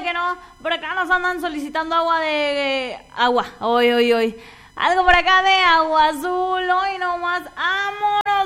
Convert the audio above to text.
que no. Por acá nos andan solicitando agua de... agua, hoy. Algo por acá de agua azul, hoy nomás. ¡Vámonos!